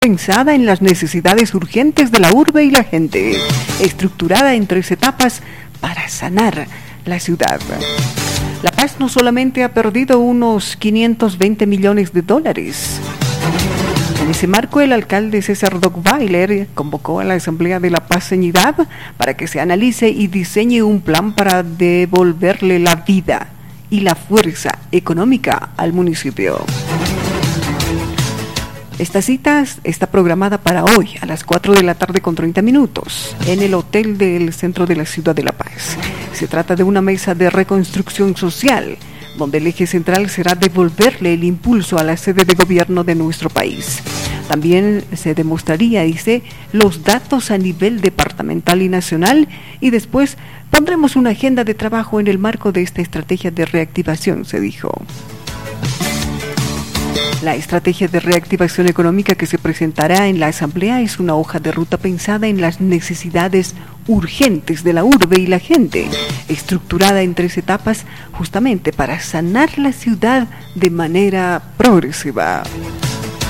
pensada en las necesidades urgentes de la urbe y la gente, estructurada en 3 etapas para sanar la ciudad. La Paz no solamente ha perdido unos 520 millones de dólares. En ese marco, el alcalde César Dockweiler convocó a la Asamblea de la Paz Ceñidad para que se analice y diseñe un plan para devolverle la vida y la fuerza económica al municipio. Esta cita está programada para hoy a las 4 de la tarde con 30 minutos en el hotel del centro de la ciudad de La Paz. Se trata de una mesa de reconstrucción social, donde el eje central será devolverle el impulso a la sede de gobierno de nuestro país. También se demostraría, dice, los datos a nivel departamental y nacional, y después pondremos una agenda de trabajo en el marco de esta estrategia de reactivación, se dijo. La estrategia de reactivación económica que se presentará en la Asamblea es una hoja de ruta pensada en las necesidades urgentes de la urbe y la gente, estructurada en 3 etapas justamente para sanar la ciudad de manera progresiva.